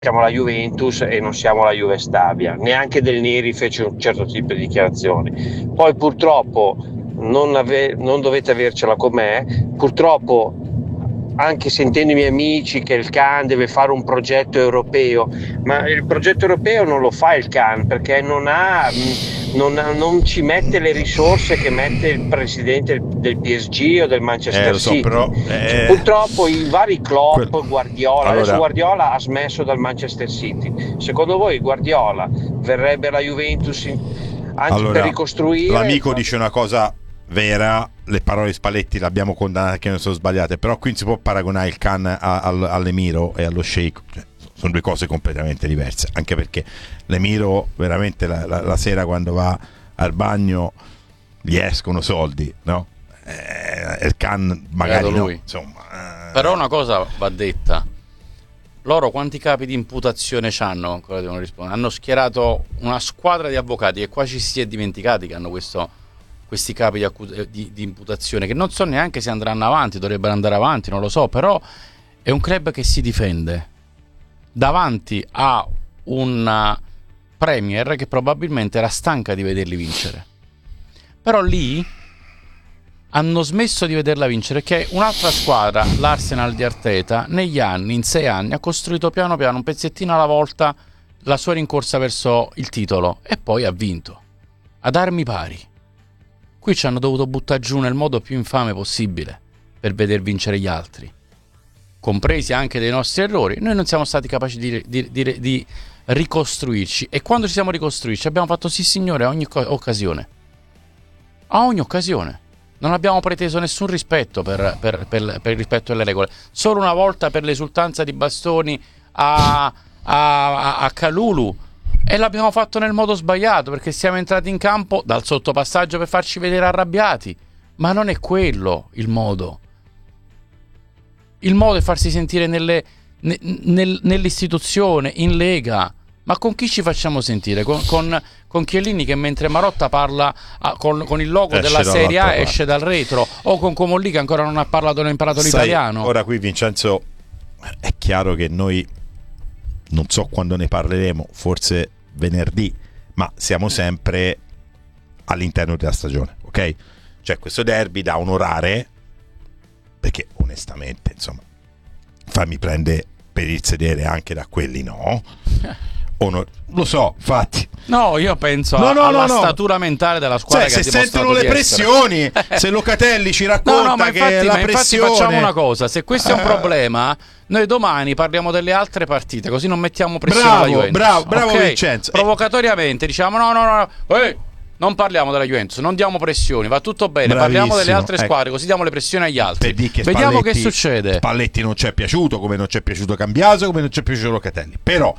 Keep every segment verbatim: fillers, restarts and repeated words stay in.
siamo la Juventus e non siamo la Juve Stabia. Neanche Del Neri fece un certo tipo di dichiarazioni. Poi purtroppo non, ave- non dovete avercela con me, purtroppo anche sentendo i miei amici che il C A N deve fare un progetto europeo, ma il progetto europeo non lo fa il C A N perché non ha, non, ha- non ci mette le risorse che mette il presidente del P S G o del Manchester Eh, lo so, City. però, Cioè, eh, purtroppo i vari Klopp, quel- Guardiola, adesso allora, Guardiola ha smesso dal Manchester City. Secondo voi Guardiola verrebbe alla Juventus in- anche per allora, ricostruire? l'amico dice una cosa vera, le parole di Spalletti l'abbiamo condannate che non sono sbagliate, però qui non si può paragonare il C A N a- al- all'Emiro e allo Sheikh, cioè, sono due cose completamente diverse, anche perché l'Emiro veramente la, la, la sera quando va al bagno gli escono soldi, no? Eh, il C A N magari Beato no, lui. insomma. eh. Però una cosa va detta. Loro quanti capi di imputazione c'hanno? Ancora devono rispondere. Hanno schierato una squadra di avvocati e qua ci si è dimenticati che hanno questo, questi capi di, accu- di, di imputazione che non so neanche se andranno avanti, dovrebbero andare avanti, non lo so, però è un club che si difende davanti a una Premier che probabilmente era stanca di vederli vincere. Però lì hanno smesso di vederla vincere perché un'altra squadra, l'Arsenal di Arteta, negli anni, in sei anni, ha costruito piano piano, un pezzettino alla volta, la sua rincorsa verso il titolo e poi ha vinto ad armi pari. Qui ci hanno dovuto buttare giù nel modo più infame possibile per veder vincere gli altri, compresi anche dei nostri errori. Noi non siamo stati capaci di, di, di, di ricostruirci, e quando ci siamo ricostruiti abbiamo fatto sì signore a ogni co- occasione a ogni occasione. Non abbiamo preteso nessun rispetto per, per, per, per il rispetto alle regole. Solo una volta per l'esultanza di bastoni a, a, a, a Kalulu, e l'abbiamo fatto nel modo sbagliato perché siamo entrati in campo dal sottopassaggio per farci vedere arrabbiati. Ma non è quello il modo. Il modo è farsi sentire nelle, ne, nel, nell'istituzione, in Lega. Ma con chi ci facciamo sentire? Con, con, con Chiellini che mentre Marotta parla a, con, con il logo Esce della Serie A dall'altra esce dal retro, o con Comolli che ancora non ha parlato, non ha imparato Sai, l'italiano. ora qui Vincenzo, è chiaro che noi non so quando ne parleremo, forse venerdì, ma siamo sempre all'interno della stagione, ok? Cioè questo derby da onorare, perché onestamente insomma fammi prendere per il sedere anche da quelli, no? Onor- lo so, infatti. No, io penso No, a- no, alla no, no. statura mentale della squadra, Cioè, che se ha dimostrato sentono le di essere. pressioni, se Locatelli ci racconta No, no, ma che infatti, la ma infatti pressione facciamo una cosa: se questo è un Eh. problema, noi domani parliamo delle altre partite, così non mettiamo pressione Bravo, alla Juventus. bravo, bravo Ok? Vincenzo. Provocatoriamente diciamo no, no, no, ehi, non parliamo della Juventus, non diamo pressioni, va tutto bene, parliamo delle Bravissimo, altre ecco. squadre, così diamo le pressioni agli altri. Per dire che Vediamo che Spalletti- succede. Spalletti non ci è piaciuto, come non ci è piaciuto Cambiaso, come non ci è piaciuto Locatelli. Però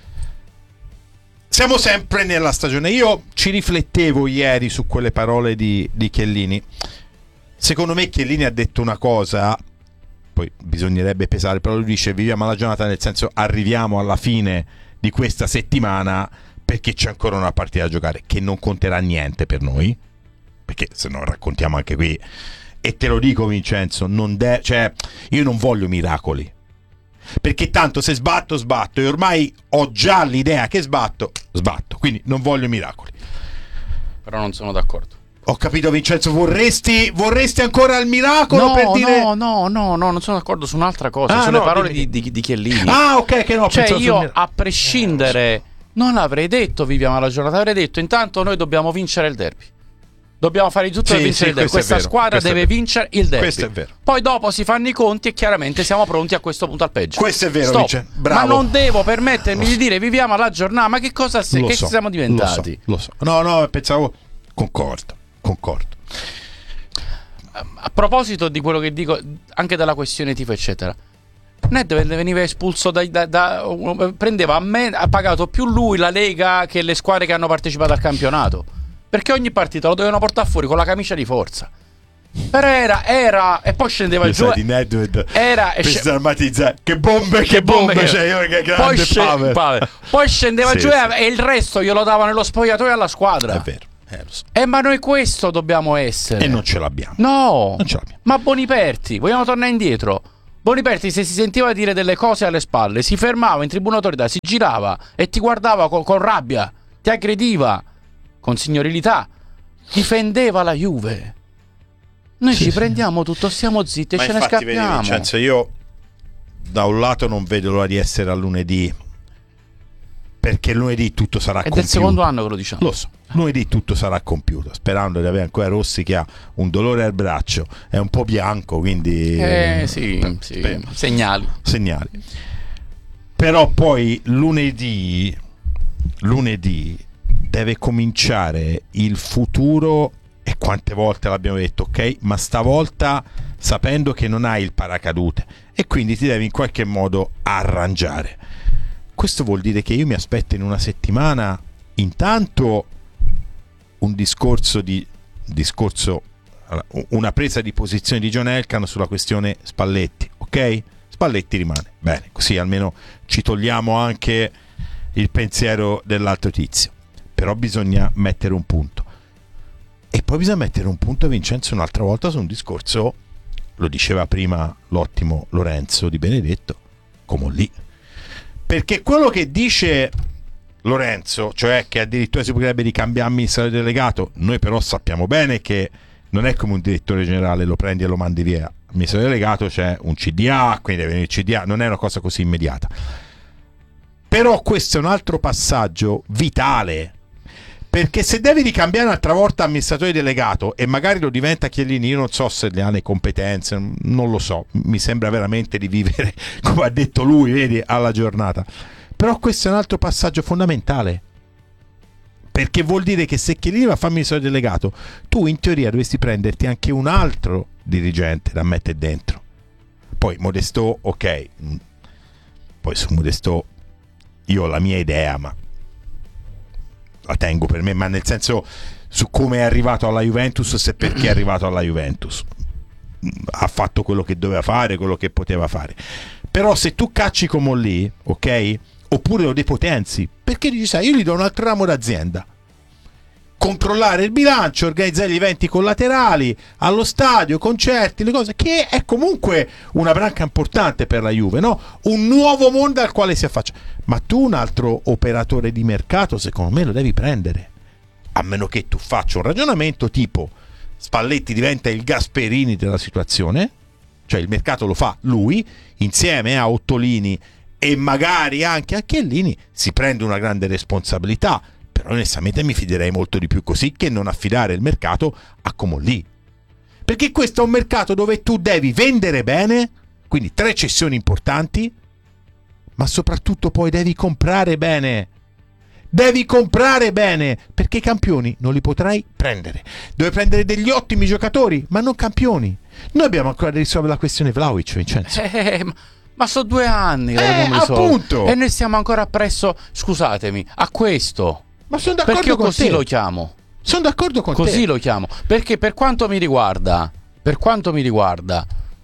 siamo sempre nella stagione. Io ci riflettevo ieri su quelle parole di, di Chiellini. Secondo me Chiellini ha detto una cosa, poi bisognerebbe pesare, però lui dice viviamo la giornata, nel senso arriviamo alla fine di questa settimana perché c'è ancora una partita da giocare che non conterà niente per noi, perché se no raccontiamo anche qui. E te lo dico Vincenzo, non de- cioè io non voglio miracoli, perché tanto se sbatto sbatto, e ormai ho già l'idea che sbatto sbatto, quindi non voglio miracoli. Però non sono d'accordo. Ho capito Vincenzo, vorresti vorresti ancora il miracolo No, per dire no, no, no, no, non sono d'accordo su un'altra cosa, Ah, sulle no, parole dimmi. di, di, di Chiellini. Ah, ok, che no, Cioè pensavo sul io mir- a prescindere non avrei detto viviamo la giornata, avrei detto intanto noi dobbiamo vincere il derby. Dobbiamo fare di tutto Sì, per vincere sì, il derby. questo è Questa vero, squadra questo è deve vero. vincere il derby. Questo è vero. Poi dopo si fanno i conti e chiaramente siamo pronti a questo punto al peggio. Questo è vero, Stop. Vince, bravo. Ma non devo permettermi Lo so. di dire viviamo la giornata. Ma che cosa se, Lo che so, siamo diventati? Lo so, lo so. No, no, pensavo concordo, concordo. A proposito di quello che dico, anche della questione tifo eccetera, Nedved veniva espulso da, da, da prendeva a me, ha pagato più lui la Lega che le squadre che hanno partecipato al campionato, perché ogni partita lo dovevano portare fuori con la camicia di forza. Però era, era e poi scendeva Io giù, sai, di Nedved era e per sc- sdramatizzare che bombe, che bombe, che- cioè io che grande poi, sce- Pavel. Pavel. Poi scendeva Sì, giù sì. e, e il resto glielo dava nello spogliatoio alla squadra. È vero, eh, lo so. Eh, ma noi questo dobbiamo essere. E non ce l'abbiamo. No, Non ce l'abbiamo. ma Boniperti, vogliamo tornare indietro? Boniperti, se si sentiva dire delle cose alle spalle, si fermava in tribuna autorità, si girava e ti guardava con, con rabbia, ti aggrediva con signorilità, difendeva la Juve. Noi sì, ci sì. prendiamo tutto, stiamo zitti e Ma ce ne infatti, vedi, scappiamo. Vincenzo, io da un lato non vedo l'ora di essere a lunedì, perché lunedì tutto sarà È compiuto. del secondo anno che lo diciamo. Lo so, lunedì tutto sarà compiuto, sperando di avere ancora Rossi che ha un dolore al braccio, è un po' bianco, quindi Eh sì, sì. Beh, segnali. segnali. Però poi lunedì lunedì deve cominciare il futuro, e quante volte l'abbiamo detto, ok, ma stavolta sapendo che non hai il paracadute e quindi ti devi in qualche modo arrangiare. Questo vuol dire che io mi aspetto in una settimana intanto un discorso di discorso una presa di posizione di John Elkann sulla questione Spalletti, ok? Spalletti rimane, bene, così almeno ci togliamo anche il pensiero dell'altro tizio. Però bisogna mettere un punto, e poi bisogna mettere un punto, Vincenzo, un'altra volta su un discorso, lo diceva prima l'ottimo Lorenzo Di Benedetto, come lì, perché quello che dice Lorenzo, cioè che addirittura si potrebbe ricambiare amministratore delegato, noi però sappiamo bene che non è come un direttore generale, lo prendi e lo mandi via. Amministratore delegato c'è un C D A, quindi deve venire il C D A, non è una cosa così immediata. Però questo è un altro passaggio vitale, perché se devi ricambiare un'altra volta amministratore delegato e magari lo diventa Chiellini, io non so se ne ha le competenze, non lo so, mi sembra veramente di vivere, come ha detto lui, vedi, alla giornata. Però questo è un altro passaggio fondamentale, perché vuol dire che se Chiellini va a fare amministratore delegato, tu in teoria dovresti prenderti anche un altro dirigente da mettere dentro. Poi Modesto, ok, poi su Modesto io ho la mia idea, ma la tengo per me, ma nel senso su come è arrivato alla Juventus, se perché è arrivato alla Juventus ha fatto quello che doveva fare, quello che poteva fare. Però se tu cacci come lì, ok, oppure lo depotenzi, perché dici, sai, io gli do un altro ramo d'azienda, controllare il bilancio, organizzare gli eventi collaterali allo stadio, concerti, le cose, che è comunque una branca importante per la Juve, no? Un nuovo mondo al quale si affaccia. Ma tu un altro operatore di mercato secondo me lo devi prendere, a meno che tu faccia un ragionamento tipo Spalletti diventa il Gasperini della situazione, cioè il mercato lo fa lui insieme a Ottolini e magari anche a Chiellini, si prende una grande responsabilità. Però onestamente mi fiderei molto di più così che non affidare il mercato a Comolli, perché questo è un mercato dove tu devi vendere bene, quindi tre cessioni importanti, ma soprattutto poi devi comprare bene, devi comprare bene, perché i campioni non li potrai prendere, devi prendere degli ottimi giocatori ma non campioni. Noi abbiamo ancora da risolvere la questione Vlahovic, Vincenzo. Eh, ma, ma sono due anni che Eh, appunto. e noi stiamo ancora appresso, scusatemi, a questo. Ma sono d'accordo Perché io con così te. lo chiamo. Sono d'accordo con Così te. lo chiamo. Perché per quanto mi riguarda, per quanto mi riguarda,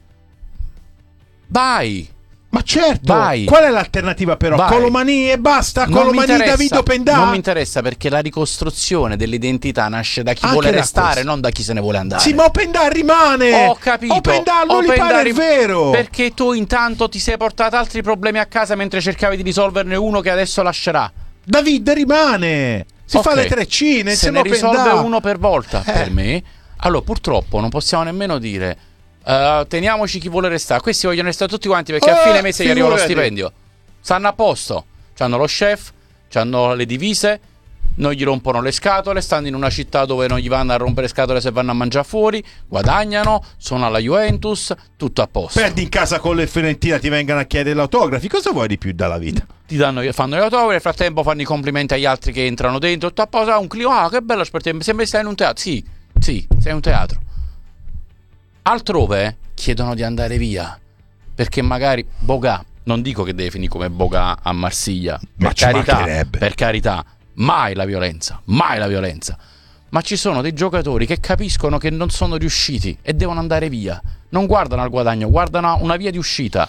vai. Ma certo, Vai. qual è l'alternativa però? Vai. Colomani e basta, Non mi Colomani interessa, Davido Pendà. Non mi interessa, perché la ricostruzione dell'identità nasce da chi Anche vuole da restare, questo. non da chi se ne vuole andare. Sì, ma Opendà rimane. Ho capito. Opendà non gli Opendà pare ri- il vero. Perché tu intanto ti sei portato altri problemi a casa mentre cercavi di risolverne uno che adesso lascerà. David rimane. Si Ok. fa le treccine, se se ne no risolve Opendà. uno per volta. Eh. Per me, allora purtroppo non possiamo nemmeno dire uh, teniamoci chi vuole restare. Questi vogliono restare tutti quanti perché a Eh, fine mese gli arriva lo figurati. stipendio. Stanno a posto, c'hanno lo chef, c'hanno le divise, non gli rompono le scatole, stanno in una città dove non gli vanno a rompere scatole se vanno a mangiare fuori, guadagnano, sono alla Juventus, tutto a posto. Perdi in casa con le Fiorentina, ti vengano a chiedere l'autografi. Cosa vuoi di più dalla vita? Ti danno, fanno gli autografi, nel frattempo fanno i complimenti agli altri che entrano dentro, tutto a posto, ah, un clima, ah, che bello sportivo, sembra che stai in un teatro. Sì, sì, sei in un teatro. Altrove chiedono di andare via, perché magari Boga, non dico che deve finire come Boga a Marsiglia, Ma per ci carità, mancherebbe. per carità, mai la violenza, mai la violenza. Ma ci sono dei giocatori che capiscono che non sono riusciti e devono andare via. Non guardano al guadagno, guardano a una via di uscita.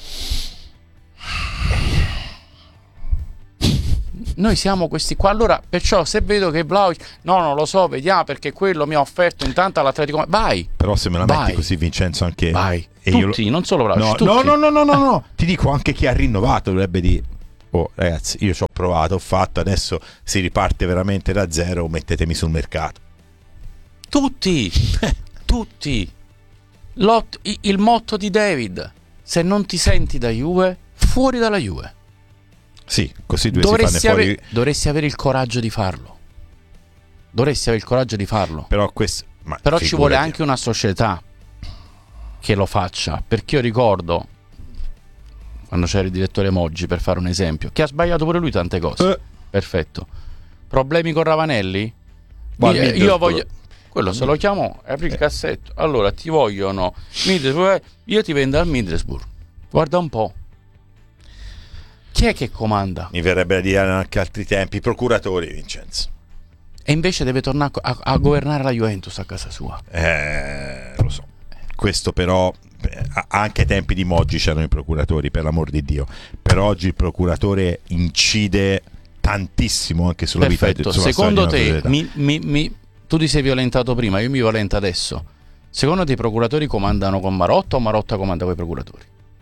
Noi siamo questi qua. Allora, perciò se vedo che Vlahovic, no, non lo so, vediamo perché quello mi ha offerto intanto all'Atletico. Vai. Però se me la Vai. metti così, Vincenzo, anche Vai. E tutti, io lo... non solo Vlahovic, no, tutti. no, no, no, no, no, no, ti dico anche chi ha rinnovato dovrebbe dire: oh ragazzi, io ci ho provato, ho fatto, adesso si riparte veramente da zero, mettetemi sul mercato. Tutti, tutti. Lot, il motto di David: se non ti senti da Juve, fuori dalla Juve. Sì, così due dovresti si fanno ave- fuori. Dovresti avere il coraggio di farlo. Dovresti avere il coraggio di farlo. Però, questo, ma Però ci vuole figurati. anche una società che lo faccia. Perché io ricordo, quando c'era il direttore Moggi, per fare un esempio, che ha sbagliato pure lui tante cose. Eh. Perfetto. Problemi con Ravanelli? Ma io, Middlesbrough. io voglio... Quello se lo chiamo, apri il cassetto. Allora, ti vogliono Middlesbrough, io ti vendo al Middlesbrough. Guarda un po'. Chi è che comanda? Mi verrebbe da dire anche altri tempi, procuratori, Vincenzo. E invece deve tornare a, a, a governare la Juventus a casa sua. Eh, lo so. Questo però, eh, anche ai tempi di Moggi c'erano i procuratori, per l'amor di Dio. Per oggi il procuratore incide tantissimo anche sulla Perfetto. vita sulla Secondo storia di una te, società. mi, mi, mi, tu ti sei violentato prima, io mi violento adesso. Secondo te i procuratori comandano con Marotta o Marotta comanda con i procuratori?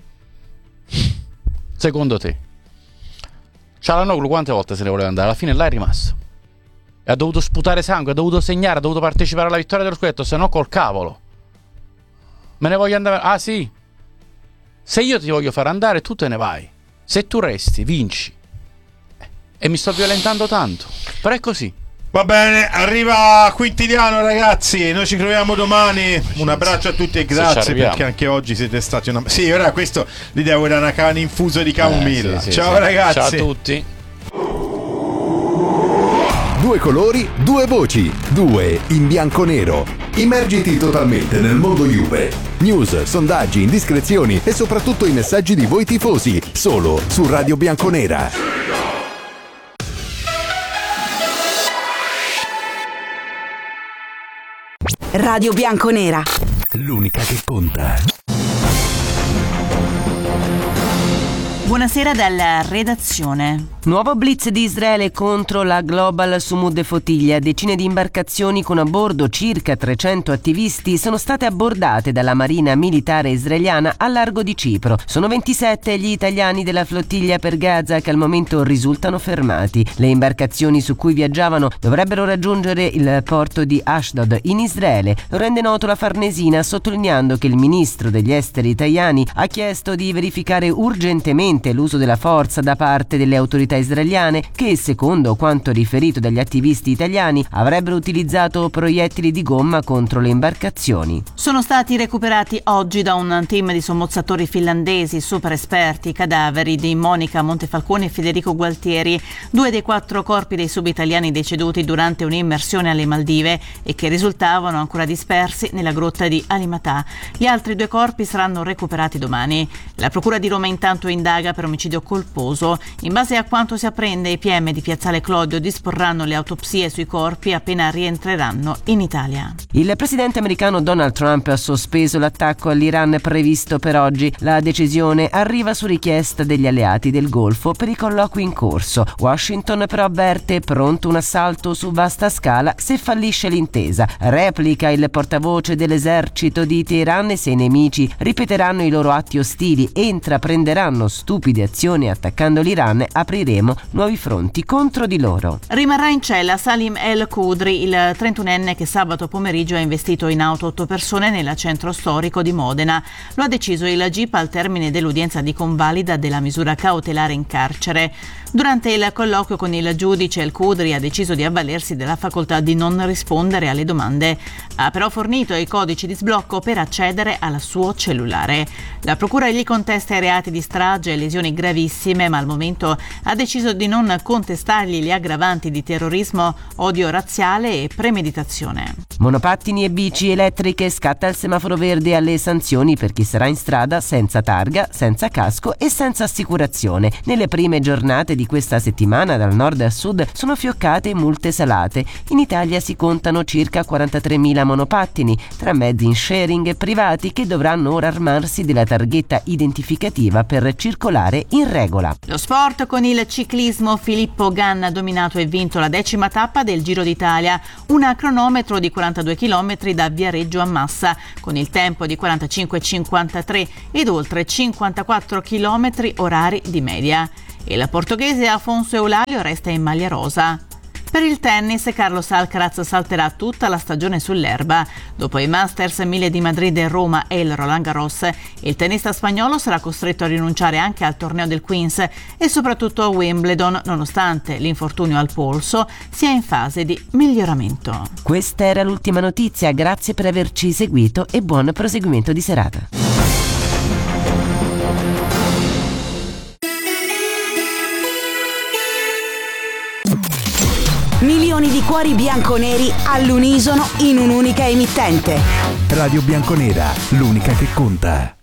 Secondo te? Cialanoglu quante volte se ne voleva andare? Alla fine là è rimasto. E ha dovuto sputare sangue, ha dovuto segnare, ha dovuto partecipare alla vittoria dello scudetto, se no col cavolo. Me ne voglio andare. Ah sì. Se io ti voglio far andare, tu te ne vai. Se tu resti, vinci. E mi sto violentando tanto. Però è così. Va bene, arriva Quintiliano, ragazzi. Noi ci troviamo domani. Un abbraccio a tutti e grazie perché anche oggi siete stati una. Sì, ora questo l'idea era una cane infuso di camomilla. Eh, sì, sì, ciao sì. ragazzi. Ciao a tutti. Due colori, due voci, due in bianco-nero. Immergiti totalmente nel mondo Juve. News, sondaggi, indiscrezioni e soprattutto i messaggi di voi tifosi. Solo su Radio Bianconera. Radio Bianconera. L'unica che conta. Buonasera dalla redazione. Nuovo blitz di Israele contro la Global Sumud Flotilla. Decine di imbarcazioni con a bordo circa trecento attivisti sono state abbordate dalla Marina Militare Israeliana a largo di Cipro. Sono ventisette gli italiani della flottiglia per Gaza che al momento risultano fermati. Le imbarcazioni su cui viaggiavano dovrebbero raggiungere il porto di Ashdod in Israele. Lo rende noto la Farnesina, sottolineando che il ministro degli esteri italiani ha chiesto di verificare urgentemente l'uso della forza da parte delle autorità israeliane che, secondo quanto riferito dagli attivisti italiani, avrebbero utilizzato proiettili di gomma contro le imbarcazioni. Sono stati recuperati oggi da un team di sommozzatori finlandesi super esperti i cadaveri di Monica Montefalcone e Federico Gualtieri, due dei quattro corpi dei subitaliani deceduti durante un'immersione alle Maldive e che risultavano ancora dispersi nella grotta di Alimatà. Gli altri due corpi saranno recuperati domani. La Procura di Roma intanto indaga per omicidio colposo. In base a quanto si apprende, i P M di Piazzale Clodio disporranno le autopsie sui corpi appena rientreranno in Italia. Il presidente americano Donald Trump ha sospeso l'attacco all'Iran previsto per oggi. La decisione arriva su richiesta degli alleati del Golfo per i colloqui in corso. Washington però avverte pronto un assalto su vasta scala se fallisce l'intesa. Replica il portavoce dell'esercito di Teheran e se i nemici ripeteranno i loro atti ostili e intraprenderanno stupide azioni attaccando l'Iran, apriremo nuovi fronti contro di loro. Rimarrà in cella Salim El Khudri, il trentunenne che sabato pomeriggio ha investito in auto otto persone nel centro storico di Modena. Lo ha deciso il G I P al termine dell'udienza di convalida della misura cautelare in carcere. Durante il colloquio con il giudice, El Khudri ha deciso di avvalersi della facoltà di non rispondere alle domande. Ha però fornito i codici di sblocco per accedere al suo cellulare. La procura gli contesta i reati di strage e lesioni gravissime, ma al momento ha deciso di non contestargli le aggravanti di terrorismo, odio razziale e premeditazione. Monopattini e bici elettriche, scatta il semaforo verde alle sanzioni per chi sarà in strada senza targa, senza casco e senza assicurazione. Nelle prime giornate di di questa settimana dal nord a sud sono fioccate multe salate. In Italia si contano circa quarantatremila monopattini, tra mezzi in sharing e privati, che dovranno ora armarsi della targhetta identificativa per circolare in regola. Lo sport con il ciclismo. Filippo Ganna ha dominato e vinto la decima tappa del Giro d'Italia, una cronometro di quarantadue chilometri da Viareggio a Massa, con il tempo di quarantacinque virgola cinquantatré ed oltre cinquantaquattro chilometri orari di media. Il portoghese Afonso Eulalio resta in maglia rosa. Per il tennis, Carlos Alcaraz salterà tutta la stagione sull'erba. Dopo i Masters mille di Madrid e Roma e il Roland Garros, il tennista spagnolo sarà costretto a rinunciare anche al torneo del Queens e soprattutto a Wimbledon, nonostante l'infortunio al polso sia in fase di miglioramento. Questa era l'ultima notizia, grazie per averci seguito e buon proseguimento di serata. Milioni di cuori bianconeri all'unisono in un'unica emittente. Radio Bianconera, l'unica che conta.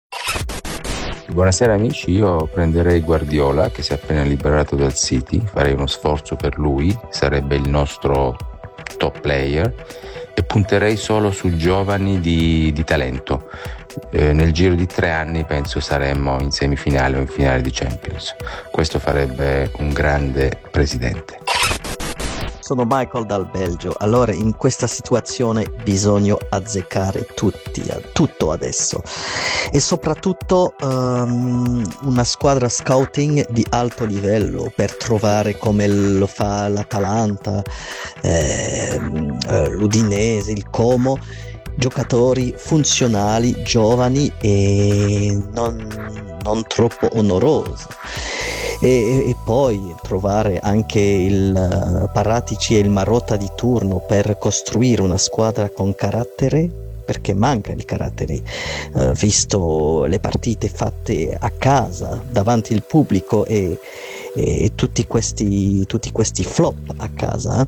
Buonasera amici, io prenderei Guardiola che si è appena liberato dal City, farei uno sforzo per lui, sarebbe il nostro top player e punterei solo su giovani di, di talento. Eh, nel giro di tre anni penso saremmo in semifinale o in finale di Champions. Questo farebbe un grande presidente. Sono Michael dal Belgio. Allora in questa situazione bisogna azzeccare tutti, tutto adesso e soprattutto um, una squadra scouting di alto livello per trovare, come lo fa l'Atalanta, eh, l'Udinese, il Como, giocatori funzionali, giovani e non, non troppo onorosi. E, e poi trovare anche il uh, Paratici e il Marotta di turno per costruire una squadra con carattere, perché manca il carattere, uh, visto le partite fatte a casa davanti al pubblico e, e, e tutti questi tutti questi flop a casa,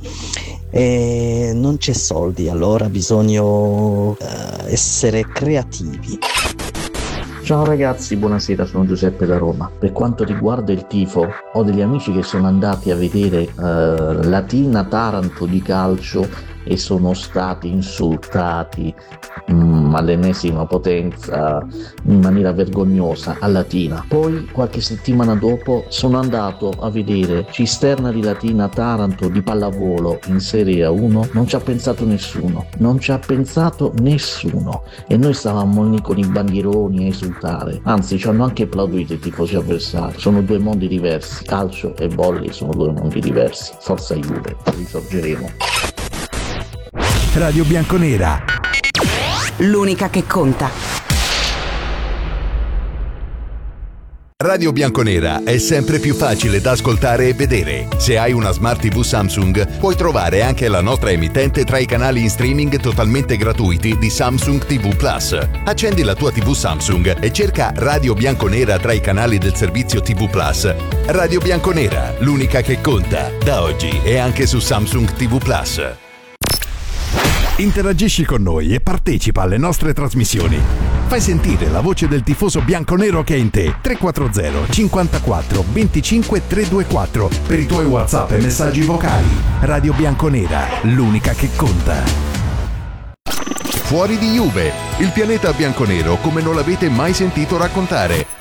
e non c'è soldi, allora bisogna uh, essere creativi. Ciao ragazzi, buonasera, sono Giuseppe da Roma. Per quanto riguarda il tifo, ho degli amici che sono andati a vedere uh, Latina Taranto di calcio e sono stati insultati mm, all'ennesima potenza in maniera vergognosa a Latina. Poi qualche settimana dopo sono andato a vedere Cisterna di Latina Taranto di pallavolo in Serie A uno, non ci ha pensato nessuno, non ci ha pensato nessuno e noi stavamo lì con i bandieroni a esultare, anzi ci hanno anche applaudito i tifosi avversari. Sono due mondi diversi, calcio e volley sono due mondi diversi. Forza Juve, risorgeremo. Radio Bianconera, l'unica che conta. Radio Bianconera è sempre più facile da ascoltare e vedere. Se hai una Smart tivù Samsung, puoi trovare anche la nostra emittente tra i canali in streaming totalmente gratuiti di Samsung tivù Plus. Accendi la tua tivù Samsung e cerca Radio Bianconera tra i canali del servizio tivù Plus. Radio Bianconera, l'unica che conta. Da oggi è anche su Samsung tivù Plus. Interagisci con noi e partecipa alle nostre trasmissioni. Fai sentire la voce del tifoso bianconero che è in te. tre quattro zero cinquantaquattro venticinque trecentoventiquattro per i tuoi WhatsApp e messaggi vocali. Radio Bianconera, l'unica che conta. Fuori di Juve, il pianeta bianconero come non l'avete mai sentito raccontare.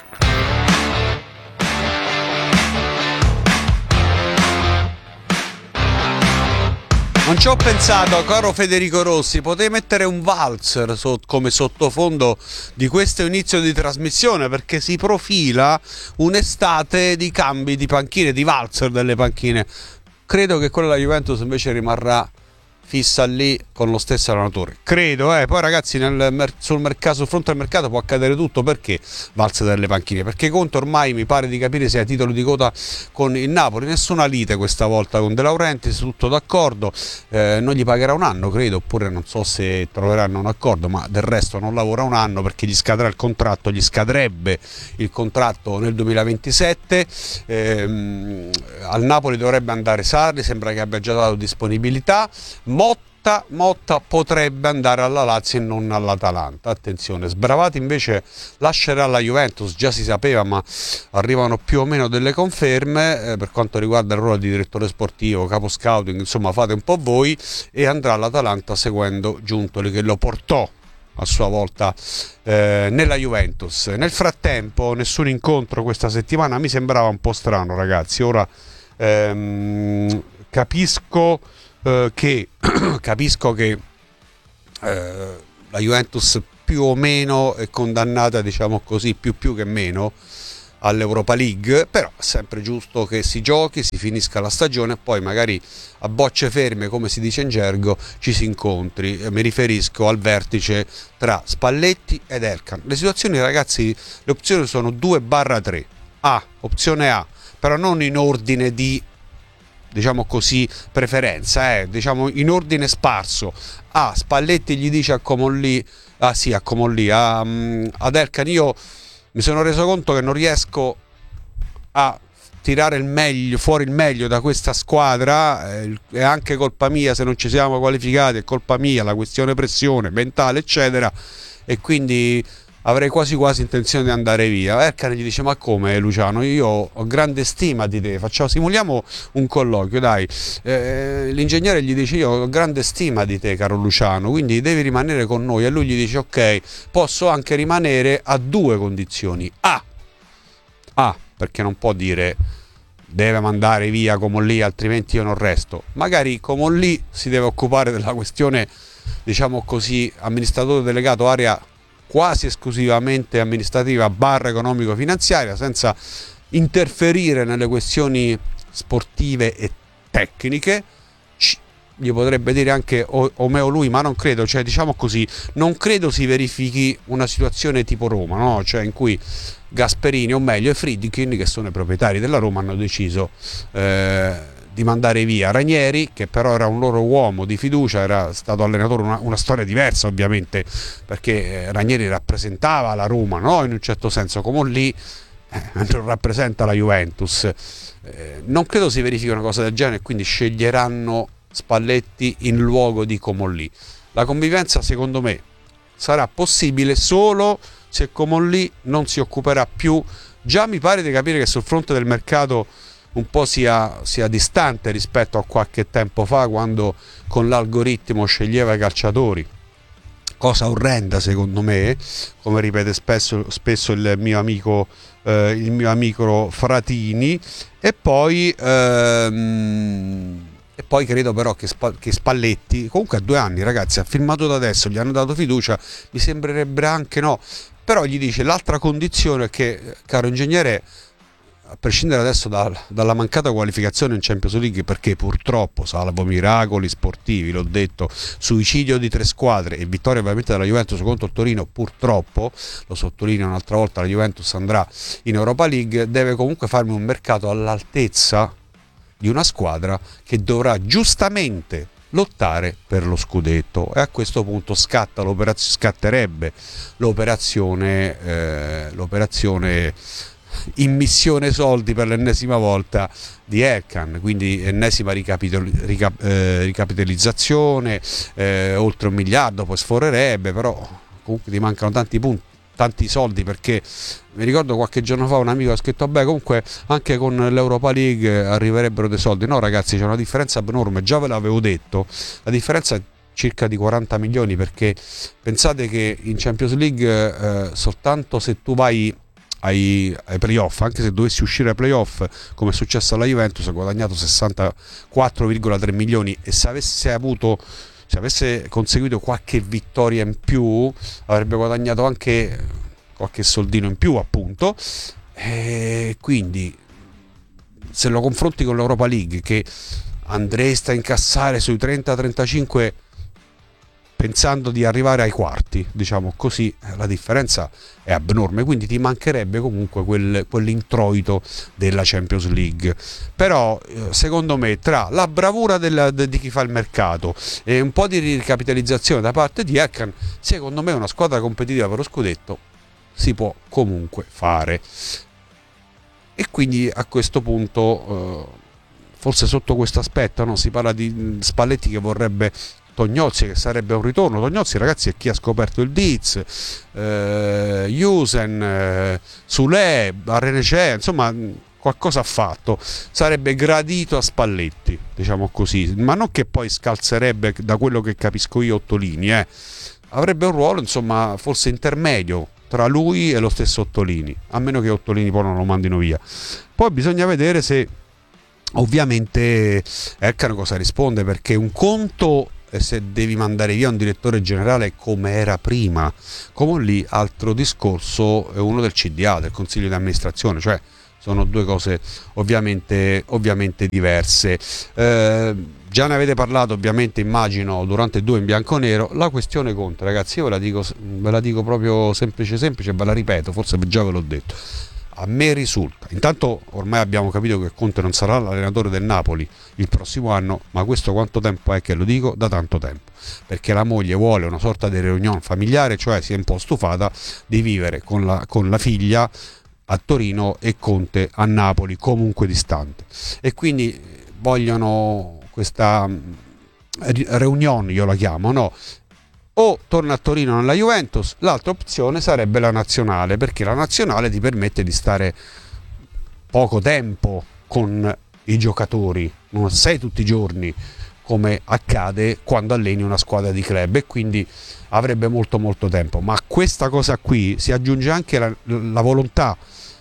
Non ci ho pensato, caro Federico Rossi, potevi mettere un valzer so- come sottofondo di questo inizio di trasmissione, perché si profila un'estate di cambi di panchine, di valzer delle panchine. Credo che quella della Juventus invece rimarrà fissa lì con lo stesso allenatore, credo, eh. Poi ragazzi nel mer- sul mercato, sul fronte del mercato può accadere tutto. Perché valse delle panchine? Perché Conte ormai mi pare di capire sia a titolo di coda con il Napoli, nessuna lite questa volta con De Laurentiis, tutto d'accordo, eh, non gli pagherà un anno credo, oppure non so se troveranno un accordo, ma del resto non lavora un anno perché gli scadrà il contratto, gli scadrebbe il contratto nel duemilaventisette. Eh, al Napoli dovrebbe andare Sarri, sembra che abbia già dato disponibilità. Motta Motta, Motta potrebbe andare alla Lazio e non all'Atalanta, attenzione. Sbravati invece lascerà la Juventus, già si sapeva, ma arrivano più o meno delle conferme eh, per quanto riguarda il ruolo di direttore sportivo, capo scouting, insomma fate un po' voi, e andrà all'Atalanta seguendo Giuntoli che lo portò a sua volta eh, nella Juventus. Nel frattempo nessun incontro questa settimana, mi sembrava un po' strano, ragazzi. Ora ehm, capisco eh, che capisco che eh, la Juventus più o meno è condannata, diciamo così, più più che meno all'Europa League, però è sempre giusto che si giochi, si finisca la stagione e poi magari a bocce ferme, come si dice in gergo, ci si incontri. Mi riferisco al vertice tra Spalletti ed Elkann. Le situazioni, ragazzi, le opzioni sono due barra tre. A, opzione A, però non in ordine di, diciamo così, preferenza, eh, diciamo in ordine sparso. A, Spalletti gli dice a Comolli, ah sì, a Comolli, a, ad Elkann: io mi sono reso conto che non riesco a tirare il meglio, fuori il meglio da questa squadra, eh, è anche colpa mia se non ci siamo qualificati, è colpa mia, la questione pressione mentale eccetera, e quindi avrei quasi quasi intenzione di andare via. Elkann gli dice: ma come, Luciano, io ho grande stima di te, facciamo, simuliamo un colloquio, dai. Eh, l'ingegnere gli dice: io ho grande stima di te, caro Luciano, quindi devi rimanere con noi. E lui gli dice: ok, posso anche rimanere a due condizioni. A, A perché non può dire deve mandare via Comolli altrimenti io non resto. Magari Comolli si deve occupare della questione, diciamo così, amministratore delegato area quasi esclusivamente amministrativa barra economico-finanziaria, senza interferire nelle questioni sportive e tecniche. Gli potrebbe dire anche o, o me o lui, ma non credo, cioè diciamo così, non credo si verifichi una situazione tipo Roma, no? Cioè in cui Gasperini, o meglio i Friedkin, che sono i proprietari della Roma, hanno deciso eh, di mandare via Ranieri, che però era un loro uomo di fiducia, era stato allenatore, una, una storia diversa ovviamente, perché Ranieri rappresentava la Roma, no? In un certo senso, come lì eh, non rappresenta la Juventus. Eh, non credo si verifichi una cosa del genere, quindi sceglieranno Spalletti in luogo di Comolli. La convivenza, secondo me, sarà possibile solo se Comolli non si occuperà più. Già mi pare di capire che sul fronte del mercato un po' sia, sia distante rispetto a qualche tempo fa, quando con l'algoritmo sceglieva i calciatori, cosa orrenda secondo me, come ripete spesso, spesso il mio amico eh, il mio amico Fratini. E poi ehm, e poi credo però che, Sp- che Spalletti comunque a due anni, ragazzi, ha firmato da adesso, gli hanno dato fiducia, mi sembrerebbe anche no, però gli dice l'altra condizione è che, caro ingegnere, a prescindere adesso da, dalla mancata qualificazione in Champions League, perché purtroppo, salvo miracoli sportivi, l'ho detto, suicidio di tre squadre e vittoria ovviamente della Juventus contro il Torino, purtroppo, lo sottolineo un'altra volta, la Juventus andrà in Europa League, deve comunque farmi un mercato all'altezza di una squadra che dovrà giustamente lottare per lo scudetto, e a questo punto scatta l'operazio, scatterebbe l'operazione eh, l'operazione immissione soldi per l'ennesima volta di Elkann, quindi ennesima ricapitol- ricap- eh, ricapitalizzazione, eh, oltre un miliardo poi sforerebbe, però comunque ti mancano tanti punti, tanti soldi, perché mi ricordo qualche giorno fa un amico ha scritto: beh, comunque anche con l'Europa League arriverebbero dei soldi. No ragazzi, c'è una differenza enorme, già ve l'avevo detto, la differenza è circa di quaranta milioni, perché pensate che in Champions League eh, soltanto se tu vai ai, ai playoff, anche se dovessi uscire ai playoff come è successo alla Juventus, ha guadagnato sessantaquattro virgola tre milioni, e se avesse avuto se avesse conseguito qualche vittoria in più avrebbe guadagnato anche qualche soldino in più, appunto. E quindi se lo confronti con l'Europa League, che andreste a incassare sui trenta trentacinque pensando di arrivare ai quarti, diciamo così, la differenza è abnorme, quindi ti mancherebbe comunque quel, quell'introito della Champions League. Però secondo me, tra la bravura della, de, di chi fa il mercato e un po' di ricapitalizzazione da parte di Elkann, secondo me una squadra competitiva per lo scudetto si può comunque fare. E quindi a questo punto eh, forse sotto questo aspetto, no, si parla di Spalletti che vorrebbe Tognozzi, che sarebbe un ritorno. Tognozzi, ragazzi, è chi ha scoperto il Diz, eh, Jusen, eh, Sule, Arenece, insomma qualcosa ha fatto, sarebbe gradito a Spalletti, diciamo così, ma non che poi scalzerebbe, da quello che capisco io, Ottolini, eh. Avrebbe un ruolo, insomma, forse intermedio tra lui e lo stesso Ottolini, a meno che Ottolini poi non lo mandino via. Poi bisogna vedere se ovviamente Elkann cosa risponde, perché un conto è se devi mandare via un direttore generale come era prima, come lì altro discorso è uno del C D A, del consiglio di amministrazione, cioè sono due cose ovviamente, ovviamente diverse. Eh, già ne avete parlato, ovviamente, immagino, durante due in bianco nero. La questione Conte, ragazzi, io ve la dico, ve la dico proprio semplice semplice, ve la ripeto, forse già ve l'ho detto. A me risulta, intanto ormai abbiamo capito che Conte non sarà l'allenatore del Napoli il prossimo anno, ma questo quanto tempo è che lo dico? Da tanto tempo, perché la moglie vuole una sorta di riunione familiare, cioè si è un po' stufata di vivere con la, con la figlia a Torino e Conte a Napoli, comunque distante, e quindi vogliono questa riunione, io la chiamo, no? O torna a Torino nella Juventus, l'altra opzione sarebbe la nazionale, perché la nazionale ti permette di stare poco tempo con i giocatori, non sei tutti i giorni come accade quando alleni una squadra di club, e quindi avrebbe molto molto tempo. Ma a questa cosa qui si aggiunge anche la, la volontà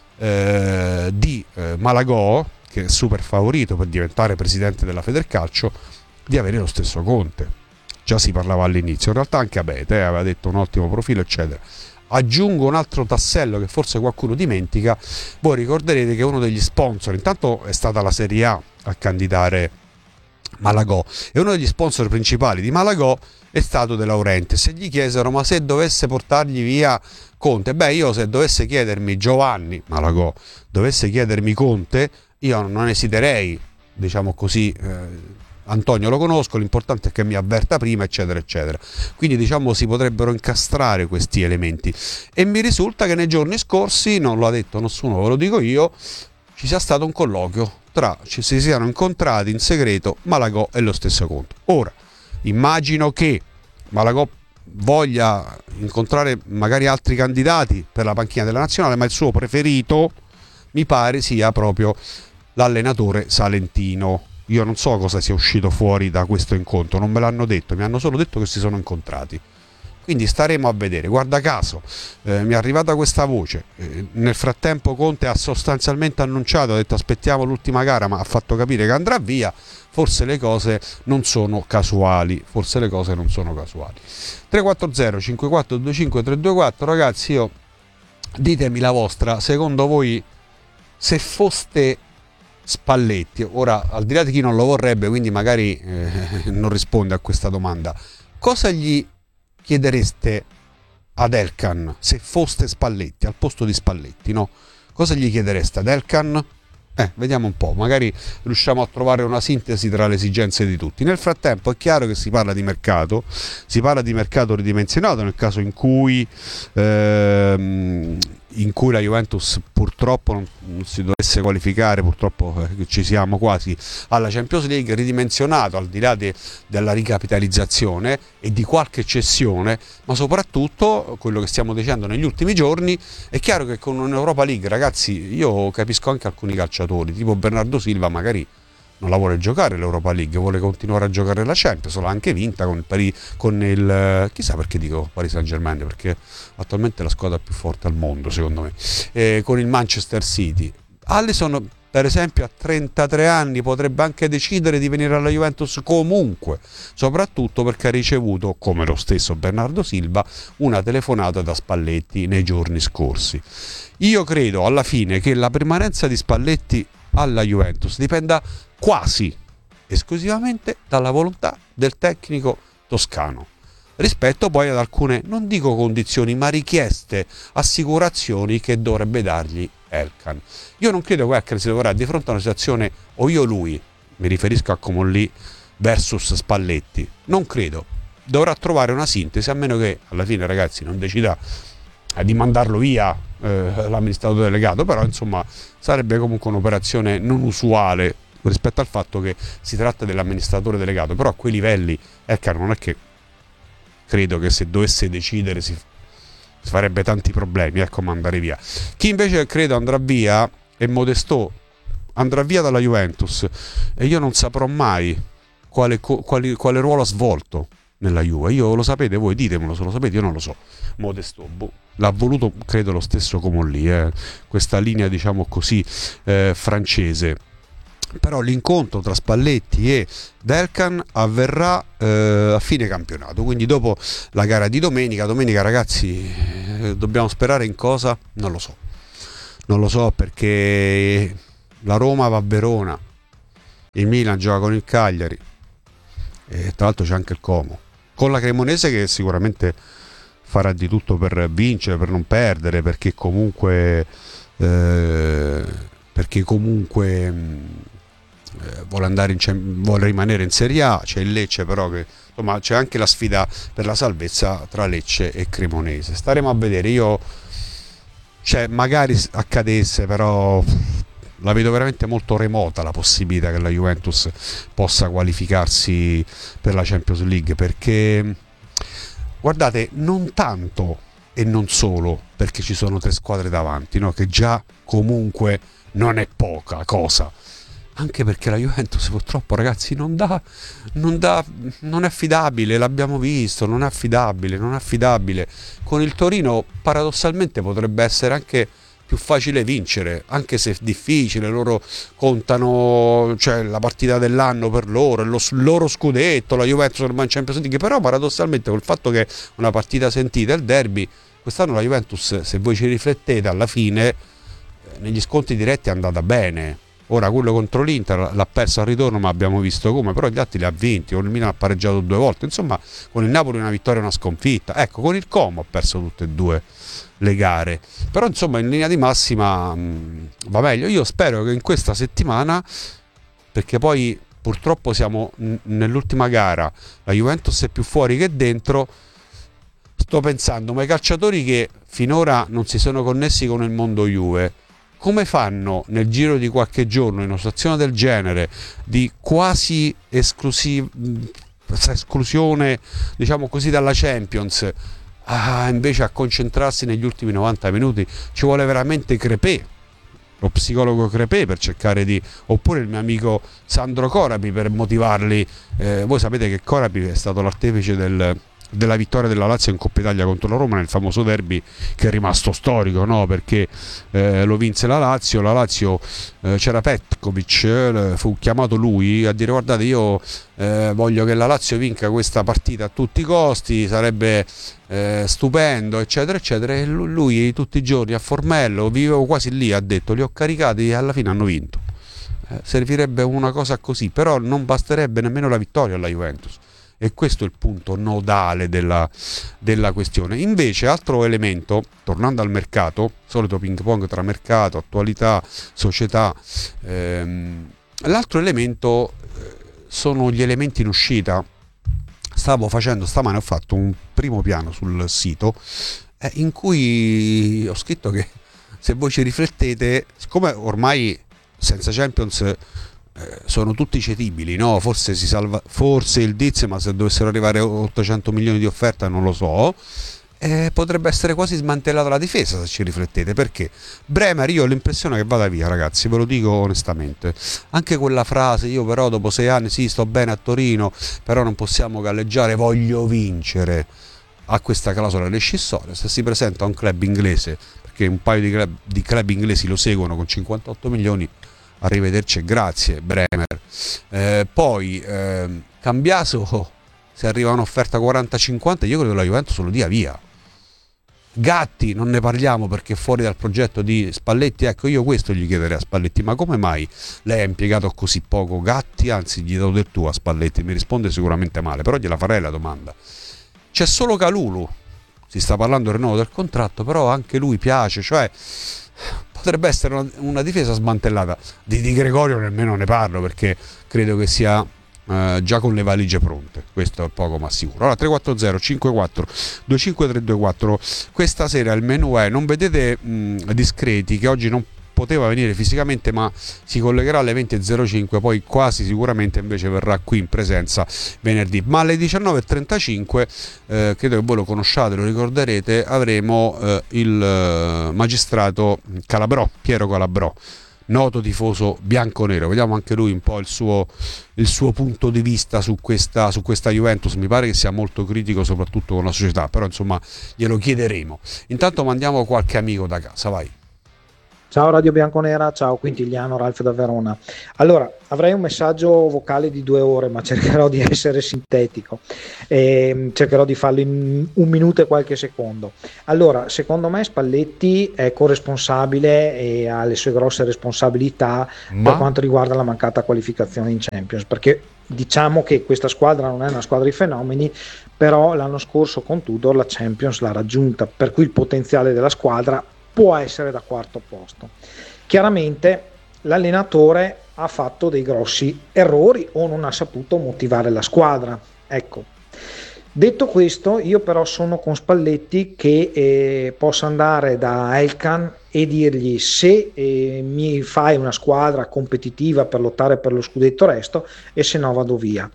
eh, di eh, Malagò, che è super favorito per diventare presidente della Federcalcio, di avere lo stesso Conte. Già si parlava all'inizio, in realtà anche Abete eh, aveva detto un ottimo profilo, eccetera. Aggiungo un altro tassello che forse qualcuno dimentica. Voi ricorderete che uno degli sponsor, intanto è stata la Serie A a candidare Malagò, e uno degli sponsor principali di Malagò è stato De Laurentiis, e gli chiesero: ma se dovesse portargli via Conte? Beh, io se dovesse chiedermi Giovanni Malagò, dovesse chiedermi Conte, io non esiterei, diciamo così, eh, Antonio lo conosco, l'importante è che mi avverta prima, eccetera eccetera. Quindi, diciamo, si potrebbero incastrare questi elementi, e mi risulta che nei giorni scorsi, non lo ha detto nessuno, ve lo dico io, ci sia stato un colloquio tra, ci si siano incontrati in segreto Malagò e lo stesso Conte. Ora, immagino che Malagò voglia incontrare magari altri candidati per la panchina della nazionale, ma il suo preferito mi pare sia proprio l'allenatore salentino. Io non so cosa sia uscito fuori da questo incontro, non me l'hanno detto, mi hanno solo detto che si sono incontrati. Quindi staremo a vedere. Guarda caso, eh, mi è arrivata questa voce. Eh, nel frattempo Conte ha sostanzialmente annunciato, ha detto aspettiamo l'ultima gara, ma ha fatto capire che andrà via. Forse le cose non sono casuali, forse le cose non sono casuali. tre quattro zero cinque quattro due cinque tre due quattro, ragazzi, io ditemi la vostra, secondo voi, se foste Spalletti, ora al di là di chi non lo vorrebbe, quindi magari eh, non risponde a questa domanda, cosa gli chiedereste ad Elkann se foste Spalletti, al posto di Spalletti, no? Cosa gli chiedereste ad Elkann? Eh, vediamo un po', magari riusciamo a trovare una sintesi tra le esigenze di tutti. Nel frattempo è chiaro che si parla di mercato, si parla di mercato ridimensionato nel caso in cui ehm, in cui la Juventus purtroppo non, non si dovesse qualificare, purtroppo eh, ci siamo quasi, alla Champions League, ridimensionato al di là de, della ricapitalizzazione e di qualche cessione, ma soprattutto quello che stiamo dicendo negli ultimi giorni, è chiaro che con un'Europa League, ragazzi, io capisco anche alcuni calciatori, tipo Bernardo Silva magari non la vuole giocare l'Europa League, vuole continuare a giocare la Champions, l'ha anche vinta con il, Paris, con il chissà perché dico Paris Saint-Germain, perché attualmente è la squadra più forte al mondo secondo me, eh, con il Manchester City. Alisson per esempio a trentatré anni potrebbe anche decidere di venire alla Juventus comunque, soprattutto perché ha ricevuto, come lo stesso Bernardo Silva, una telefonata da Spalletti nei giorni scorsi. Io credo alla fine che la permanenza di Spalletti alla Juventus dipenda quasi esclusivamente dalla volontà del tecnico toscano, rispetto poi ad alcune, non dico condizioni, ma richieste, assicurazioni che dovrebbe dargli Elkann. Io non credo che Elkann si troverà di fronte a una situazione o io lui, mi riferisco a Comolli versus Spalletti, non credo, dovrà trovare una sintesi, a meno che alla fine, ragazzi, non decida di mandarlo via eh, l'amministratore delegato, però insomma sarebbe comunque un'operazione non usuale rispetto al fatto che si tratta dell'amministratore delegato, però a quei livelli ecco, non è che credo che se dovesse decidere si, si farebbe tanti problemi, ecco, mandare via. Chi invece credo andrà via è Modestò, andrà via dalla Juventus e io non saprò mai quale, quale, quale ruolo ha svolto nella Juve. Io lo sapete voi, ditemelo se lo sapete, io non lo so. Modestò boh, l'ha voluto credo lo stesso Comolli, eh, questa linea diciamo così eh, francese. Però l'incontro tra Spalletti e Delcan avverrà eh, a fine campionato, quindi dopo la gara di domenica. Domenica ragazzi eh, dobbiamo sperare in cosa? Non lo so, non lo so perché la Roma va a Verona, il Milan gioca con il Cagliari e tra l'altro c'è anche il Como, con la Cremonese che sicuramente farà di tutto per vincere, per non perdere, perché comunque eh, perché comunque mh, eh, vuole andare in, vuole rimanere in Serie A. C'è il Lecce però che insomma c'è anche la sfida per la salvezza tra Lecce e Cremonese. Staremo a vedere. Io cioè magari accadesse, però la vedo veramente molto remota la possibilità che la Juventus possa qualificarsi per la Champions League, perché guardate, non tanto e non solo perché ci sono tre squadre davanti, no? Che già comunque non è poca cosa, anche perché la Juventus purtroppo ragazzi non dà, non dà, non è affidabile, l'abbiamo visto, non è affidabile, non è affidabile. Con il Torino paradossalmente potrebbe essere anche più facile vincere, anche se è difficile, loro contano, cioè, la partita dell'anno per loro, lo loro scudetto, la Juventus ormai in Champions League, però paradossalmente col fatto che una partita sentita, il derby, quest'anno la Juventus, se voi ci riflettete, alla fine negli scontri diretti è andata bene. Ora quello contro l'Inter l'ha perso al ritorno, ma abbiamo visto come, però gli altri li ha vinti, con il Milan ha pareggiato due volte, insomma con il Napoli una vittoria e una sconfitta, ecco, con il Como ha perso tutte e due le gare, però insomma in linea di massima mh, va meglio. Io spero che in questa settimana, perché poi purtroppo siamo n- nell'ultima gara, la Juventus è più fuori che dentro, sto pensando, ma i calciatori che finora non si sono connessi con il mondo Juve, come fanno nel giro di qualche giorno in una situazione del genere di quasi esclusiv- esclusione diciamo così dalla Champions, ah, invece a concentrarsi negli ultimi novanta minuti? Ci vuole veramente Crepè, lo psicologo Crepè, per cercare di, oppure il mio amico Sandro Corapi per motivarli. Eh, voi sapete che Corapi è stato l'artefice del della vittoria della Lazio in Coppa Italia contro la Roma nel famoso derby che è rimasto storico, no? Perché eh, lo vinse la Lazio, la Lazio eh, c'era Petkovic, eh, fu chiamato lui a dire guardate io eh, voglio che la Lazio vinca questa partita a tutti i costi, sarebbe eh, stupendo eccetera eccetera, e lui tutti i giorni a Formello, vivevo quasi lì, ha detto li ho caricati e alla fine hanno vinto. Eh, servirebbe una cosa così, però non basterebbe nemmeno la vittoria alla Juventus. E questo è il punto nodale della, della questione. Invece, altro elemento, tornando al mercato, solito ping pong tra mercato, attualità, società, ehm, l'altro elemento eh, sono gli elementi in uscita. Stavo facendo, stamane ho fatto un primo piano sul sito eh, in cui ho scritto che se voi ci riflettete, siccome ormai senza Champions sono tutti cedibili, no? Forse si salva, forse il Diz, ma se dovessero arrivare ottocento milioni di offerta non lo so, eh, potrebbe essere quasi smantellata la difesa se ci riflettete, perché Bremer io ho l'impressione che vada via, ragazzi, ve lo dico onestamente. Anche quella frase, io però dopo sei anni sì sto bene a Torino, però non possiamo galleggiare, voglio vincere, a questa clausola rescissoria. Se si presenta a un club inglese, perché un paio di club, di club inglesi lo seguono con cinquantotto milioni, arrivederci e grazie Bremer. Eh, poi eh, Cambiaso, se arriva un'offerta quaranta cinquanta, io credo che la Juventus lo dia via. Gatti non ne parliamo perché è fuori dal progetto di Spalletti. Ecco, io questo gli chiederei a Spalletti, ma come mai lei ha impiegato così poco Gatti? Anzi, gli do del tuo a Spalletti, mi risponde sicuramente male, però gliela farei la domanda. C'è solo Calulu, si sta parlando del rinnovo del contratto, però anche lui piace, cioè potrebbe essere una, una difesa smantellata. Di Di Gregorio nemmeno ne parlo perché credo che sia eh, già con le valigie pronte, questo è poco ma sicuro. Allora tre quattro zero cinque quattro due cinque tre due quattro, questa sera il menù è, non vedete mh, discreti che oggi non poteva venire fisicamente, ma si collegherà alle venti e zero cinque, poi quasi sicuramente invece verrà qui in presenza venerdì. Ma alle diciannove e trentacinque, eh, credo che voi lo conosciate, lo ricorderete, avremo eh, il eh, magistrato Calabrò, Piero Calabrò, noto tifoso bianconero. Vediamo anche lui un po' il suo, il suo punto di vista su questa, su questa Juventus. Mi pare che sia molto critico soprattutto con la società, però insomma glielo chiederemo. Intanto mandiamo qualche amico da casa, vai. Ciao Radio Bianconera, ciao Quintiliano, Ralf da Verona. Allora, avrei un messaggio vocale di due ore, ma cercherò di essere sintetico, e cercherò di farlo in un minuto e qualche secondo. Allora, secondo me Spalletti è corresponsabile e ha le sue grosse responsabilità ma... per quanto riguarda la mancata qualificazione in Champions, perché diciamo che questa squadra non è una squadra di fenomeni, però l'anno scorso con Tudor la Champions l'ha raggiunta, per cui il potenziale della squadra può essere da quarto posto. Chiaramente l'allenatore ha fatto dei grossi errori o non ha saputo motivare la squadra. Ecco, detto questo, io però sono con Spalletti che eh, possa andare da Elkan e dirgli: se eh, mi fai una squadra competitiva per lottare per lo scudetto resto, e se no vado via.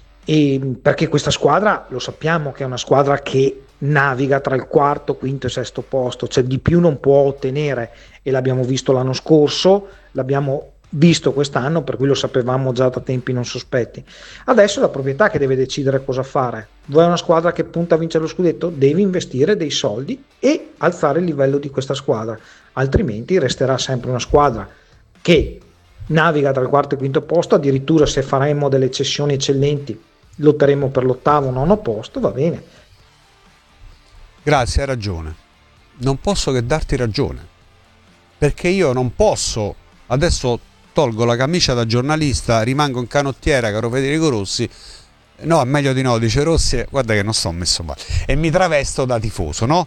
E perché questa squadra lo sappiamo che è una squadra che naviga tra il quarto, quinto e sesto posto, cioè di più non può ottenere, e l'abbiamo visto l'anno scorso, l'abbiamo visto quest'anno, per cui lo sapevamo già da tempi non sospetti. Adesso è la proprietà che deve decidere cosa fare. Vuoi una squadra che punta a vincere lo scudetto? Devi investire dei soldi e alzare il livello di questa squadra, altrimenti resterà sempre una squadra che naviga tra il quarto e il quinto posto. Addirittura se faremo delle cessioni eccellenti lotteremo per l'ottavo o nono posto, va bene. Grazie, hai ragione. Non posso che darti ragione, perché io non posso, adesso tolgo la camicia da giornalista, rimango in canottiera, caro Federico Rossi, no, è meglio di no, dice Rossi, guarda che non sto messo male, e mi travesto da tifoso, no?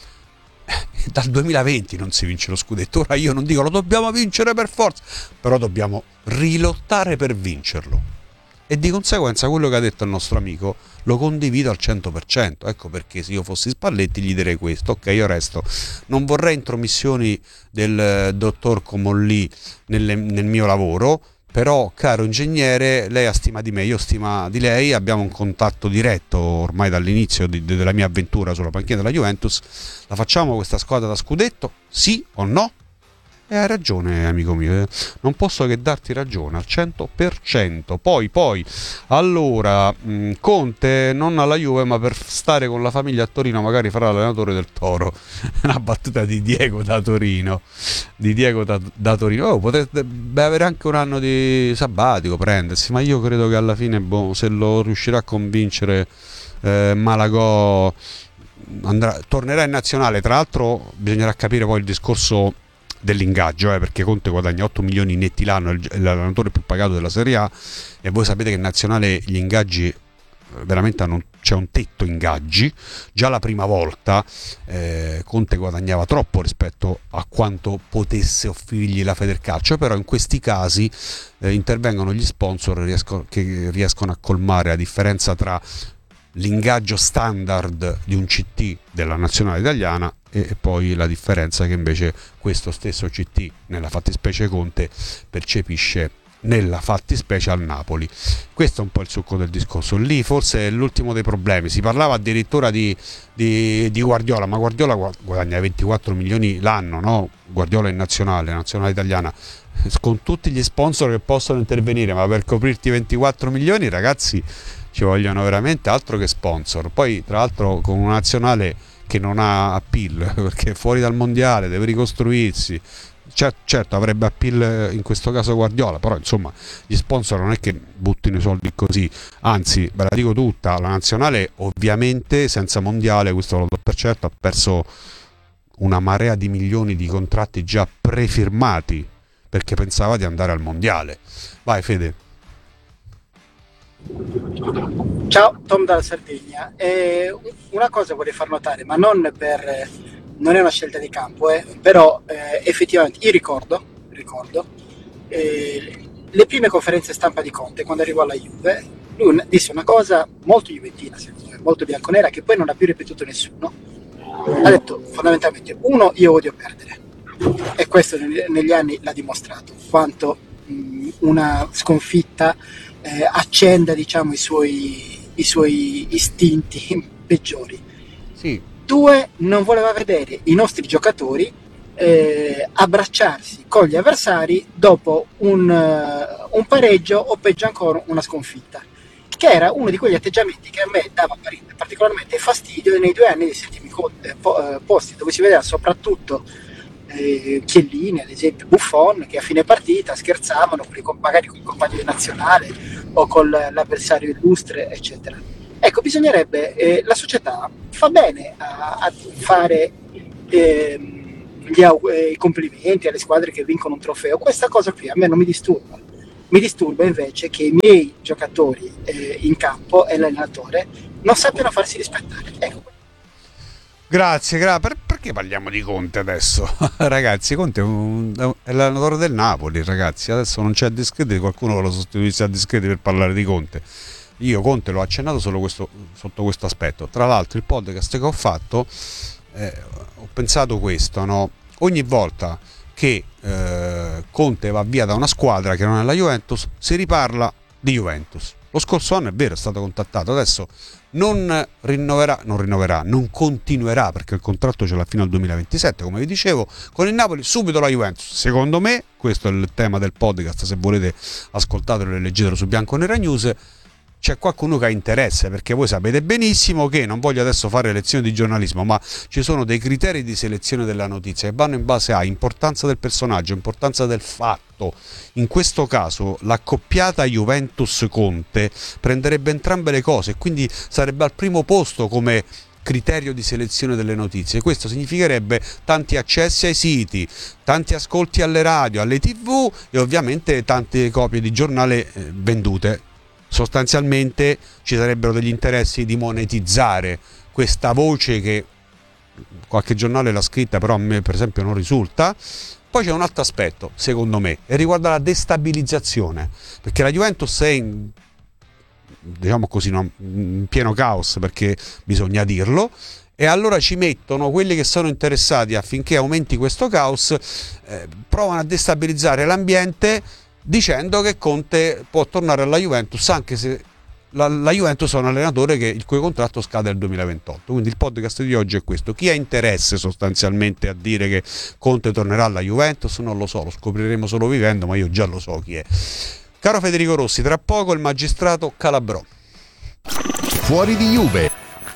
Dal duemilaventi non si vince lo scudetto, ora io non dico lo dobbiamo vincere per forza, però dobbiamo rilottare per vincerlo. E di conseguenza quello che ha detto il nostro amico lo condivido al cento per cento. Ecco perché se io fossi Spalletti gli direi questo: ok, io resto, non vorrei intromissioni del dottor Comolli nel, nel mio lavoro, però caro ingegnere, lei ha stima di me, io ho stima di lei, abbiamo un contatto diretto ormai dall'inizio di, della mia avventura sulla panchina della Juventus. La facciamo questa squadra da scudetto? Sì o no? E hai ragione, amico mio, non posso che darti ragione al cento per cento. Poi, poi, allora, mh, Conte non alla Juve, ma per stare con la famiglia a Torino magari farà l'allenatore del Toro. Una battuta di Diego da Torino. Di Diego da, da Torino. Oh, potrebbe avere anche un anno di sabbatico, prendersi, ma io credo che alla fine, boh, se lo riuscirà a convincere eh, Malagò, andrà, tornerà in nazionale. Tra l'altro bisognerà capire poi il discorso dell'ingaggio, eh, perché Conte guadagna otto milioni netti l'anno, è l'allenatore più pagato della Serie A, e voi sapete che in nazionale gli ingaggi veramente hanno, c'è un tetto ingaggi. Già la prima volta eh, Conte guadagnava troppo rispetto a quanto potesse offrirgli la Federcalcio, però in questi casi eh, intervengono gli sponsor riesco, che riescono a colmare la differenza tra l'ingaggio standard di un C T della nazionale italiana e poi la differenza che invece questo stesso C T, nella fattispecie Conte, percepisce nella fattispecie al Napoli. Questo è un po' il succo del discorso. Lì forse è l'ultimo dei problemi. Si parlava addirittura di, di, di Guardiola, ma Guardiola guadagna ventiquattro milioni l'anno, no? Guardiola in nazionale, nazionale italiana, con tutti gli sponsor che possono intervenire, ma per coprirti ventiquattro milioni, ragazzi, ci vogliono veramente altro che sponsor. Poi tra l'altro con una nazionale che non ha appeal, perché è fuori dal mondiale, deve ricostruirsi. Certo, certo avrebbe appeal in questo caso Guardiola, però insomma gli sponsor non è che buttino i soldi così, anzi ve la dico tutta, la nazionale ovviamente senza mondiale, questo lo do per certo, ha perso una marea di milioni di contratti già prefirmati perché pensava di andare al mondiale. Vai Fede. Ciao, Tom dalla Sardegna. Eh, una cosa vorrei far notare, ma non per non è una scelta di campo, eh, però eh, effettivamente io ricordo, ricordo eh, le prime conferenze stampa di Conte quando arrivò alla Juve. Lui disse una cosa molto juventina, secondo me, molto bianconera, che poi non ha più ripetuto nessuno. Ha detto fondamentalmente: uno, io odio perdere, e questo negli anni l'ha dimostrato, quanto mh, una sconfitta eh, accenda, diciamo, i suoi, i suoi istinti peggiori. Sì. Due, non voleva vedere i nostri giocatori eh, abbracciarsi con gli avversari dopo un, uh, un pareggio o peggio ancora una sconfitta, che era uno di quegli atteggiamenti che a me dava particolarmente fastidio nei due anni dei settimi posti, dove si vedeva soprattutto eh, Chiellini, ad esempio Buffon, che a fine partita scherzavano con i, magari con i compagni di nazionale o con l'avversario illustre, eccetera. Ecco, bisognerebbe, eh, la società fa bene a, a fare eh, gli, eh, i complimenti alle squadre che vincono un trofeo. Questa cosa qui a me non mi disturba. Mi disturba invece che i miei giocatori eh, in campo e l'allenatore non sappiano farsi rispettare. Ecco. Grazie, gra- per, perché parliamo di Conte adesso? Ragazzi, Conte è, un, è l'allenatore del Napoli, ragazzi. Adesso non c'è a discredito, qualcuno lo sostituisce a discredito per parlare di Conte. Io Conte l'ho accennato solo questo, sotto questo aspetto. Tra l'altro il podcast che ho fatto, eh, ho pensato questo, no? Ogni volta che eh, Conte va via da una squadra che non è la Juventus, si riparla di Juventus. Lo scorso anno è vero, è stato contattato, adesso non rinnoverà, non rinnoverà, non continuerà, perché il contratto ce l'ha fino al duemilaventisette, come vi dicevo, con il Napoli, subito la Juventus. Secondo me, questo è il tema del podcast, se volete ascoltatelo e leggetelo su Bianconera News, c'è qualcuno che ha interesse, perché voi sapete benissimo che, non voglio adesso fare lezioni di giornalismo, ma ci sono dei criteri di selezione della notizia che vanno in base a importanza del personaggio, importanza del fatto. In questo caso l'accoppiata Juventus-Conte prenderebbe entrambe le cose, quindi sarebbe al primo posto come criterio di selezione delle notizie. Questo significherebbe tanti accessi ai siti, tanti ascolti alle radio, alle tv e ovviamente tante copie di giornale vendute. Sostanzialmente ci sarebbero degli interessi di monetizzare questa voce che qualche giornale l'ha scritta, però a me per esempio non risulta. Poi c'è un altro aspetto, secondo me, e riguarda la destabilizzazione, perché la Juventus è in, diciamo così, no, in pieno caos, perché bisogna dirlo, e allora ci mettono quelli che sono interessati affinché aumenti questo caos, eh, provano a destabilizzare l'ambiente dicendo che Conte può tornare alla Juventus, anche se la, la Juventus è un allenatore che, il cui contratto scade nel duemilaventotto. Quindi il podcast di oggi è questo: chi ha interesse sostanzialmente a dire che Conte tornerà alla Juventus non lo so, lo scopriremo solo vivendo, ma io già lo so chi è. Caro Federico Rossi, tra poco il magistrato Calabrò. Fuori di Juve.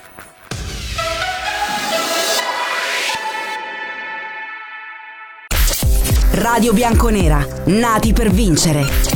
Radio Bianconera, nati per vincere.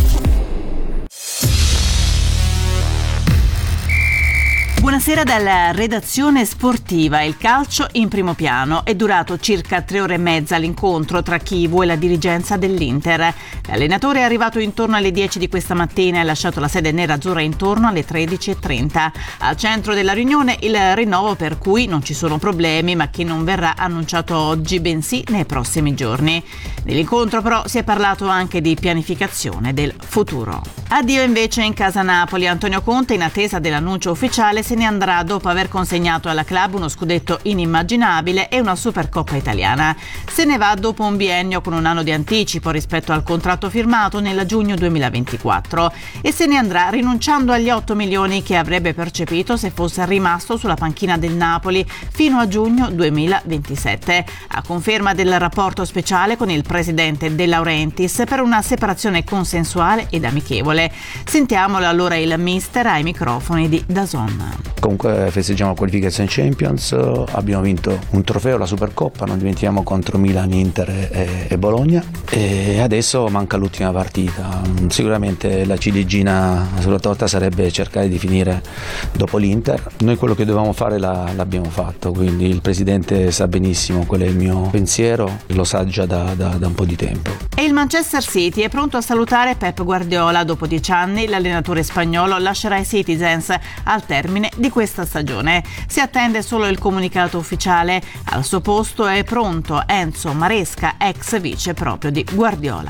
Buonasera dalla redazione sportiva. Il calcio in primo piano. È durato circa tre ore e mezza l'incontro tra Chivu e la dirigenza dell'Inter. L'allenatore è arrivato intorno alle dieci di questa mattina e ha lasciato la sede nerazzurra intorno alle tredici e trenta. Al centro della riunione il rinnovo per cui non ci sono problemi, ma che non verrà annunciato oggi, bensì nei prossimi giorni. Nell'incontro però si è parlato anche di pianificazione del futuro. Addio invece in casa Napoli. Antonio Conte, in attesa dell'annuncio ufficiale, se ne andrà dopo aver consegnato alla club uno scudetto inimmaginabile e una Supercoppa italiana. Se ne va dopo un biennio con un anno di anticipo rispetto al contratto firmato nel giugno duemilaventiquattro, e se ne andrà rinunciando agli otto milioni che avrebbe percepito se fosse rimasto sulla panchina del Napoli fino a giugno duemilaventisette, a conferma del rapporto speciale con il presidente De Laurentiis per una separazione consensuale ed amichevole. Sentiamolo allora il mister ai microfoni di DAZN. Comunque festeggiamo la qualificazione Champions, abbiamo vinto un trofeo, la Supercoppa, non dimentichiamo, contro Milan, Inter e, e Bologna, e adesso manca l'ultima partita. Sicuramente la ciliegina sulla torta sarebbe cercare di finire dopo l'Inter. Noi quello che dovevamo fare la, l'abbiamo fatto, quindi il presidente sa benissimo qual è il mio pensiero, lo sa già da, da, da un po' di tempo. E il Manchester City è pronto a salutare Pep Guardiola. Dopo dieci anni l'allenatore spagnolo lascerà i Citizens al termine di questa stagione. Si attende solo il comunicato ufficiale. Al suo posto è pronto Enzo Maresca, ex vice proprio di Guardiola.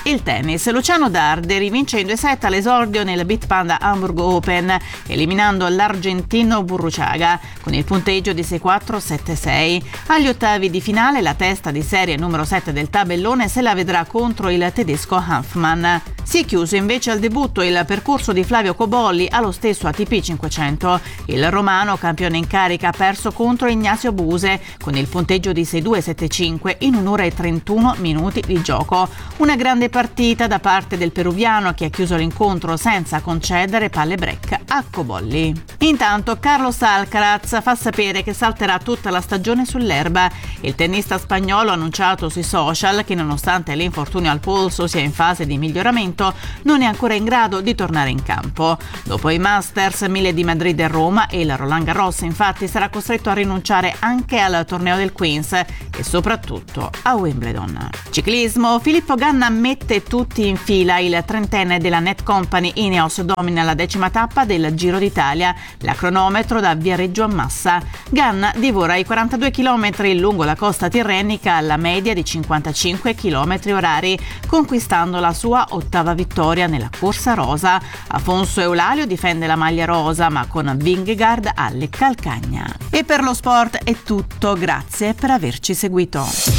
Il tennis, Luciano Darder rivince in due set all'esordio nel Bitpanda Hamburg Open, eliminando l'argentino Burruchaga con il punteggio di sei quattro sette sei. Agli ottavi di finale la testa di serie numero sette del tabellone se la vedrà contro il tedesco Hanfmann. Si è chiuso invece al debutto il percorso di Flavio Cobolli allo stesso A T P cinquecento. Il romano, campione in carica, ha perso contro Ignazio Buse con il punteggio di sei due sette cinque in un'ora e trentuno minuti di gioco. Una grande partita da parte del peruviano che ha chiuso l'incontro senza concedere palle break a Cobolli. Intanto Carlos Alcaraz fa sapere che salterà tutta la stagione sull'erba. Il tennista spagnolo ha annunciato sui social che nonostante l'infortunio al polso sia in fase di miglioramento non è ancora in grado di tornare in campo. Dopo i Masters mille di Madrid e Roma e il Roland Garros infatti sarà costretto a rinunciare anche al torneo del Queens e soprattutto a Wimbledon. Ciclismo, Filippo Ganna mette tutti in fila. Il trentenne della Net Company Ineos domina la decima tappa del Giro d'Italia, la cronometro da Viareggio a Massa. Ganna divora i quarantadue chilometri lungo la costa tirrenica alla media di cinquantacinque chilometri orari, conquistando la sua ottava vittoria nella corsa rosa. Afonso Eulalio difende la maglia rosa ma con Vingegaard alle calcagna. E per lo sport è tutto, grazie per averci seguito.